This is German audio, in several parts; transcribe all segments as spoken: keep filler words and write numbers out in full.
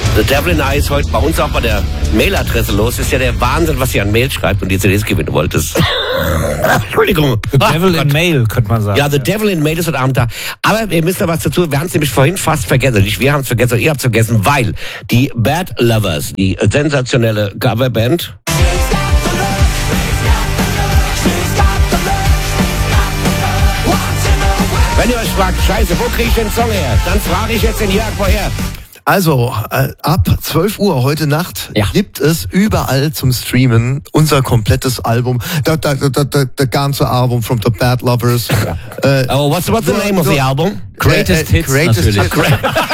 The Devil in I ist heute bei uns auch bei der Mailadresse los. Ist ja der Wahnsinn, was sie an Mail schreibt und die C Ds gewinnen wollte. Entschuldigung. The Devil in Mail, könnte man sagen. Ja, The Devil in Mail ist heute Abend da. Aber wir müssen noch was dazu. Wir haben es nämlich vorhin fast vergessen. Nicht wir haben es vergessen, ihr habt es vergessen, weil die Bad Lovers, die sensationelle Coverband, wenn ihr euch fragt, scheiße, wo kriege ich den Song her? Dann frage ich jetzt den Jörg, woher? Also, äh, ab zwölf Uhr heute Nacht ja. gibt es überall zum Streamen unser komplettes Album. The, the, the, the, the ganze Album from the Bad Lovers. Äh, oh, what's, what's the name of the album? Greatest äh, Hits Greatest natürlich. Hits.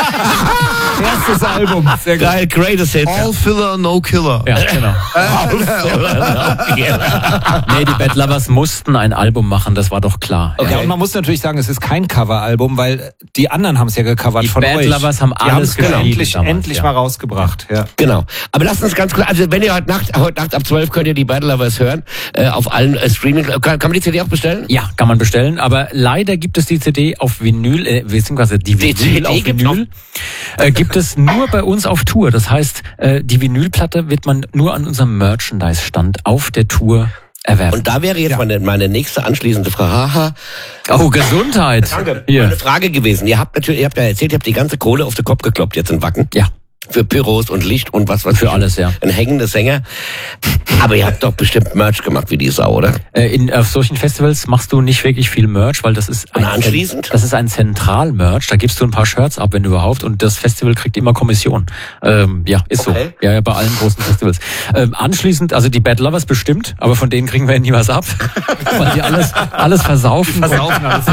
Erstes Album. Sehr geil, Greatest Hits. All Filler, No Killer. Ja, genau. All Filler, No Killer. Nee, die Bad Lovers mussten ein Album machen, das war doch klar. Okay. Ja, und man muss natürlich sagen, es ist kein Coveralbum, weil die anderen haben es ja gecovert die von Bad euch. Die Bad Lovers haben alles genau. endlich, damals, endlich ja. mal rausgebracht. Ja. Genau. Aber lasst uns ganz kurz, also wenn ihr heute Nacht, heute Nacht ab zwölf könnt ihr die Bad Lovers hören, äh, auf allen äh, Streaming. Kann, kann man die C D auch bestellen? Ja, kann man bestellen, aber leider gibt es die C D auf Vinyl, äh, beziehungsweise die Die C D auf Vinyl, äh, gibt es nur bei uns auf Tour. Das heißt, äh, die Vinylplatte wird man nur an unserem Merchandise-Stand auf der Tour erwerben. Und da wäre jetzt ja. meine, meine nächste anschließende Frage. Haha. Oh, Gesundheit. Danke. Hier. Meine Frage gewesen. Ihr habt natürlich, ihr habt ja erzählt, ihr habt die ganze Kohle auf den Kopf gekloppt jetzt in Wacken. Ja. Für Pyros und Licht und was was für alles, ja. Ein hängender Sänger. Aber ihr habt doch bestimmt Merch gemacht wie die Sau, oder? Äh, in auf solchen Festivals machst du nicht wirklich viel Merch, weil das ist ein, und anschließend? Das ist ein Zentral-Merch. Da gibst du ein paar Shirts ab, wenn überhaupt, und das Festival kriegt immer Kommission. Ähm, ja, ist okay. so. Ja, ja, bei allen großen Festivals. Ähm, anschließend, also die Bad Lovers bestimmt, aber von denen kriegen wir nie was ab, weil die alles alles versaufen. Die versaufen alles.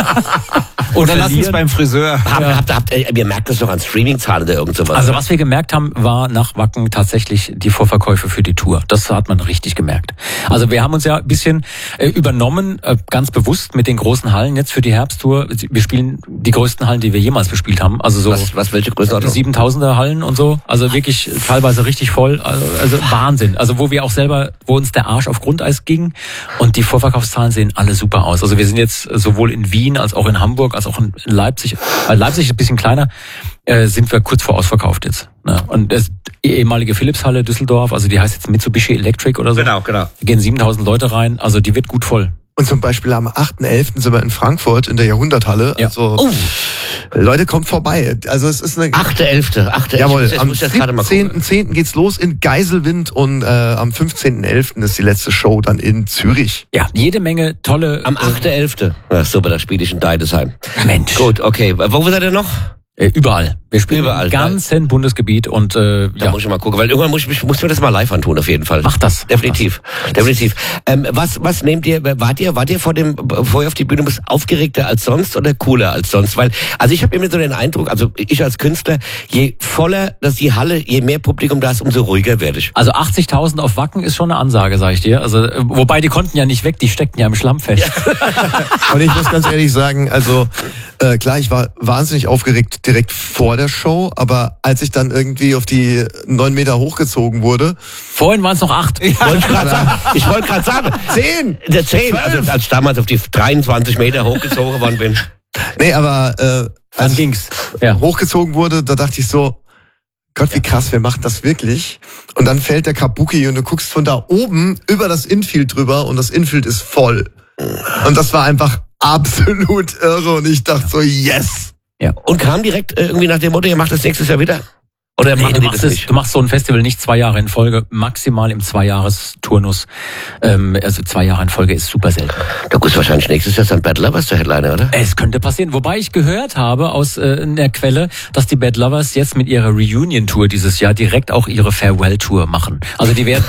Oder lassen es beim Friseur. Habt, ja. habt, habt, habt, ihr merkt das doch an Streaming-Zahlen oder irgend sowas. Also was wir gemerkt haben, war nach Wacken tatsächlich die Vorverkäufe für die Tour. Das hat man richtig gemerkt. Also wir haben uns ja ein bisschen äh, übernommen, äh, ganz bewusst mit den großen Hallen jetzt für die Herbsttour. Wir spielen die größten Hallen, die wir jemals bespielt haben. Also so was, was welche Größenordnung? siebentausender Hallen und so. Also wirklich teilweise richtig voll. Also, also Wahnsinn. Also wo wir auch selber, wo uns der Arsch auf Grundeis ging. Und die Vorverkaufszahlen sehen alle super aus. Also wir sind jetzt sowohl in Wien als auch in Hamburg als auch in Leipzig. Äh, Leipzig ist ein bisschen kleiner. Äh, sind wir kurz vor ausverkauft jetzt. Ne? Und das die ehemalige Philips-Halle Düsseldorf, also die heißt jetzt Mitsubishi Electric oder so. Genau, genau. Da gehen siebentausend Leute rein, also die wird gut voll. Und zum Beispiel am achten elften sind wir in Frankfurt in der Jahrhunderthalle. Ja. Also oh. Leute, kommt vorbei. Also es ist eine achte elfte achte Jawohl, ich am muss jetzt gerade mal gucken. siebzehnten zehnten geht's los in Geiselwind und äh, am fünfzehnten elften ist die letzte Show dann in Zürich. Ja, jede Menge tolle... Am achte elfte Ja, super, da spiele ich in Deidesheim. Mensch. Gut, okay. Wo seid ihr noch? Äh, überall. Wir spielen überall, im ganzen Bundesgebiet und äh, da ja. muss ich mal gucken, weil irgendwann muss ich muss mir das mal live antun auf jeden Fall. Mach das. Definitiv, mach das. definitiv. Ähm, was was nehmt ihr? Wart ihr wart ihr vor dem bevor ihr auf die Bühne bist aufgeregter als sonst oder cooler als sonst? Weil also ich habe immer so den Eindruck, also ich als Künstler, je voller das die Halle, je mehr Publikum da ist, umso ruhiger werde ich. Also achtzigtausend auf Wacken ist schon eine Ansage, sag ich dir. Also wobei die konnten ja nicht weg, die steckten ja im Schlamm fest. Ja. Und ich muss ganz ehrlich sagen, also äh, klar, ich war wahnsinnig aufgeregt direkt vor der Show, aber als ich dann irgendwie auf die neun Meter hochgezogen wurde. Vorhin waren es noch acht. Ich wollte gerade sagen, ich wollte gerade sagen, zehn, der zehn, also als ich damals auf die dreiundzwanzig Meter hochgezogen worden bin. Nee, aber äh, als dann ging's. Ja. hochgezogen wurde, da dachte ich so, Gott, wie krass, wir machen das wirklich. Und dann fällt der Kabuki und du guckst von da oben über das Infield drüber und das Infield ist voll. Und das war einfach absolut irre und ich dachte so, yes. Ja. Und kam direkt äh, irgendwie nach dem Motto, ihr macht das nächstes Jahr wieder? Oder nee, machen du, die machst das es, nicht? du machst so ein Festival nicht zwei Jahre in Folge, maximal im Zwei-Jahres-Turnus. Ähm, also zwei Jahre in Folge ist super selten. Da ist wahrscheinlich nächstes Jahr dann Bad Lovers der Headliner, oder? Es könnte passieren. Wobei ich gehört habe aus äh, der Quelle, dass die Bad Lovers jetzt mit ihrer Reunion-Tour dieses Jahr direkt auch ihre Farewell-Tour machen. Also die werden,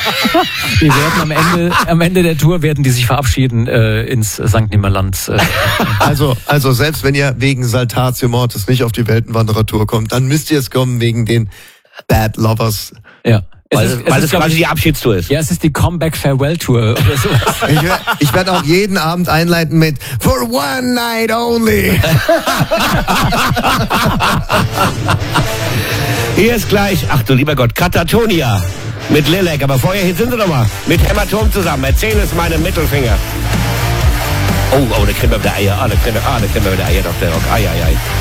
die werden am Ende, am Ende der Tour werden die sich verabschieden äh, ins Sankt Nimmerland. Äh. Also, also selbst wenn ihr wegen Saltatio Mortis nicht auf die Weltenwanderer-Tour kommt, dann müsst ihr es kommen wegen den Bad Lovers. Ja. Es Weil, ist, es weil es das quasi die Abschiedstour ist. Ja, es ist die Comeback-Farewell-Tour oder so. Ich, ich werde auch jeden Abend einleiten mit For one night only. Hier ist gleich, ach du lieber Gott, Katatonia mit Lilek. Aber vorher, hier sind sie doch mal mit Hämatom zusammen. Erzähl es meinem Mittelfinger. Oh, oh, da kriegen wir wieder Eier. Ah, da kriegen wir, ah, da kriegen wir wieder Eier. Doch, der Rock. Ei, ei, ei.